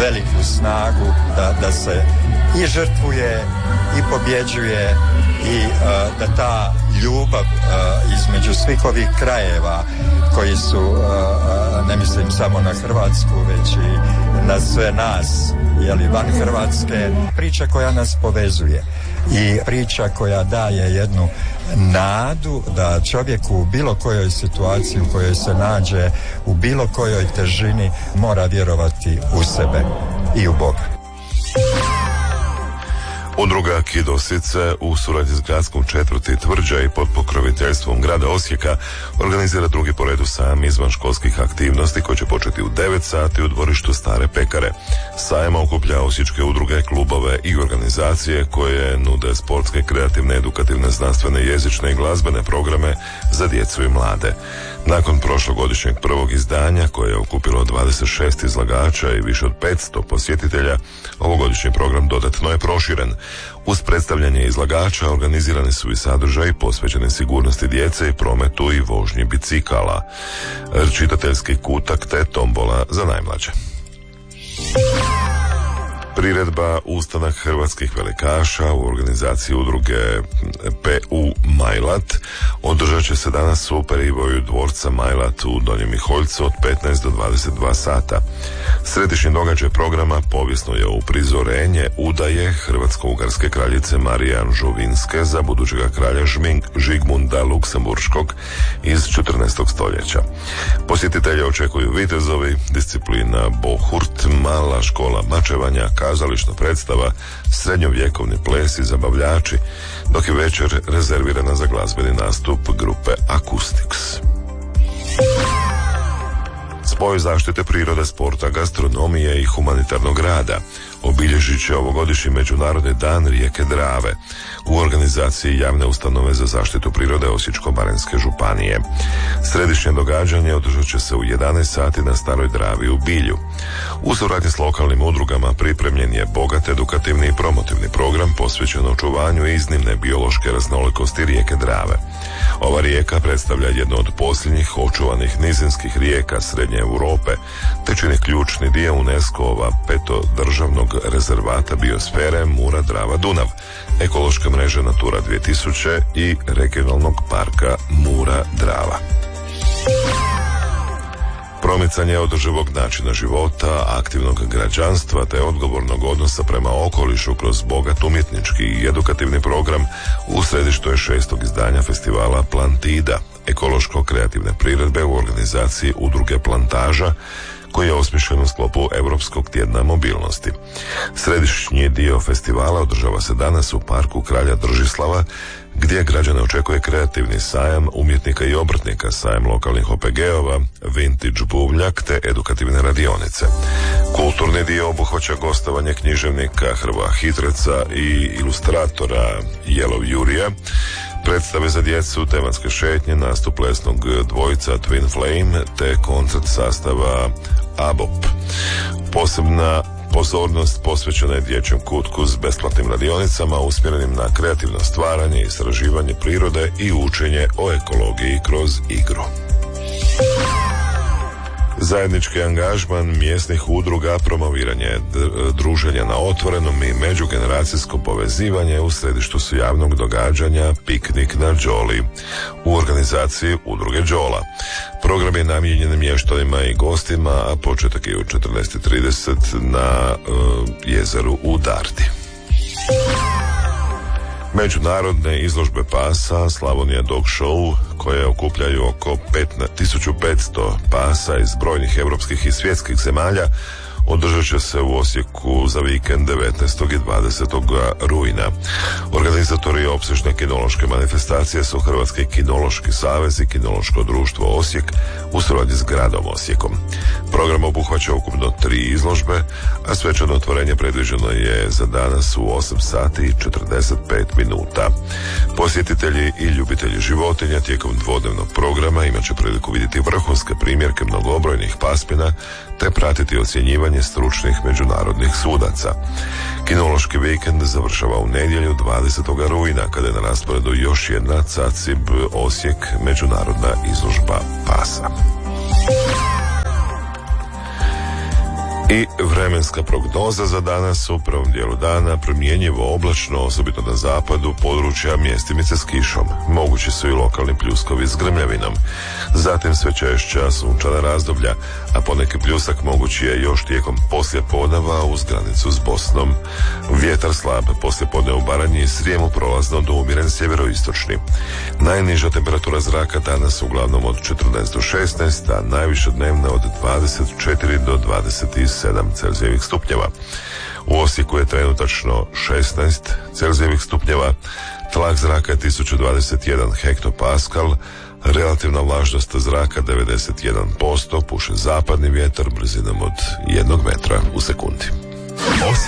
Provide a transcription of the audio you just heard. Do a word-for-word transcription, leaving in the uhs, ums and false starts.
veliku snagu da, da se i žrtvuje i pobjeđuje i uh, da ta ljubav uh, između svih ovih krajeva koji su, uh, uh, ne mislim samo na Hrvatsku, već i na sve nas, jeli, van Hrvatske, priča koja nas povezuje i priča koja daje jednu nadu da čovjek u bilo kojoj situaciji u kojoj se nađe, u bilo kojoj težini, mora vjerovati u sebe i u Boga. Udruga Kidosice u suradnji s gradskom četvrti Tvrđa i pod pokroviteljstvom grada Osijeka organizira drugi po redu sajam izvanškolskih aktivnosti koji će početi u devet sati u dvorištu Stare pekare. Sajam okuplja osječke udruge, klubove i organizacije koje nude sportske, kreativne, edukativne, znanstvene, jezične i glazbene programe za djecu i mlade. Nakon prošlogodišnjeg prvog izdanja koje je okupilo dvadeset šest izlagača i više od petsto posjetitelja, ovogodišnji program dodatno je proširen. Uz predstavljanje izlagača organizirani su i sadržaji posvećeni sigurnosti djece i prometu i vožnji bicikala, čitateljski kutak te tombola za najmlađe. Priredba Ustanak hrvatskih velikaša u organizaciji udruge P U Majlat održat će se danas u perivoju dvorca Majlat u Donjem Miholjcu od petnaest do dvadeset dva sata. Središnji događaj programa povijesno je uprizorenje udaje hrvatsko-ugarske kraljice Marije Anžuvinske za budućega kralja Žming, Žigmunda Luksemburškog iz četrnaestog stoljeća. Posjetitelje očekuju vitezovi, disciplina bohurt, mala škola mačevanja, kazališna predstava, srednjovjekovni ples i zabavljači, dok je večer rezervirana za glazbeni nastup grupe Acoustics. Spoj zaštite prirode, sporta, gastronomije i humanitarnog rada obilježit će ovogodišnji Međunarodni dan rijeke Drave u organizaciji javne ustanove za zaštitu prirode Osječko-baranjske županije. Središnje događanje održat će se u jedanaest sati na Staroj Dravi u Bilju. U suradnji s lokalnim udrugama pripremljen je bogat edukativni i promotivni program posvećen očuvanju iznimne biološke raznolikosti rijeke Drave. Ova rijeka predstavlja jednu od posljednjih očuvanih nizinskih rijeka Srednje Europe, te čini ključni dio UNESCO-ova petodržavnog rezervata biosfere Mura-Drava-Dunav, ekološke mreže Natura dvije tisuće i regionalnog parka Mura-Drava. Promicanje održivog načina života, aktivnog građanstva te odgovornog odnosa prema okolišu kroz bogat umjetnički i edukativni program u središtu je šestog izdanja festivala Plantida, ekološko-kreativne priredbe u organizaciji udruge Plantaža, koji je osmišljen u sklopu Europskog tjedna mobilnosti. Središnji dio festivala održava se danas u parku Kralja Držislava, gdje građane očekuje kreativni sajam umjetnika i obrtnika, sajam lokalnih O P G-ova, vintage buvljak te edukativne radionice. Kulturni dio obuhvaća gostovanje književnika Hrvoja Hitreca i ilustratora Jelov Jurija, predstave za djecu, tematske šetnje, nastup plesnog dvojica Twin Flame te koncert sastava Abop. Posebna pozornost posvećena je dječjem kutku s besplatnim radionicama usmjerenim na kreativno stvaranje, istraživanje prirode i učenje o ekologiji kroz igru. Zajednički angažman mjesnih udruga, promoviranje druženja na otvorenom i međugeneracijsko povezivanje u središtu su javnog događanja Piknik na Đoli u organizaciji udruge Đola. Program je namijenjen mještanima i gostima, a početak je u četrnaest i trideset na uh, jezeru u Dardi. Međunarodne izložbe pasa Slavonija Dog Show, koje okupljaju oko tisuću petsto pasa iz brojnih europskih i svjetskih zemalja, održat će se u Osijeku za vikend devetnaestog i dvadesetog rujna. Organizatori opsežne kinološke manifestacije su Hrvatski kinološki savez i Kinološko društvo Osijek u suradnji s gradom Osijekom. Program obuhvaća ukupno tri izložbe, a svečano otvorenje predviđeno je za danas u osam sati i četrdeset pet minuta. Posjetitelji i ljubitelji životinja tijekom dvodnevnog programa imat će priliku vidjeti vrhunske primjerke mnogobrojnih pasmina te pratiti ocjenjivanje stručnih međunarodnih sudaca. Kinološki vikend završava u nedjelju dvadesetog rujna kada je na rasporedu još jedna CACIB Osijek međunarodna izložba pasa. I vremenska prognoza za danas: u prvom dijelu dana promjenjivo oblačno, osobito na zapadu područja mjestimice s kišom. Mogući su i lokalni pljuskovi s grmljavinom. Zatim sve češća sunčana razdoblja, a poneki pljusak mogući je još tijekom poslijepodneva uz granicu s Bosnom. Vjetar slab, poslijepodne u Baranji i Srijemu prolazno do umjeren sjeveroistočni. Najniža temperatura zraka danas uglavnom od četrnaest do šesnaest, a najviša dnevna od dvadeset četiri do dvadeset sedam Celzijevih stupnjeva. U Osijeku je trenutačno šesnaest Celzijevih stupnjeva, tlak zraka je tisuću dvadeset jedan hektopaskal, relativna vlažnost zraka devedeset jedan posto, puše zapadni vjetar brzinom od jednog metra u sekundi.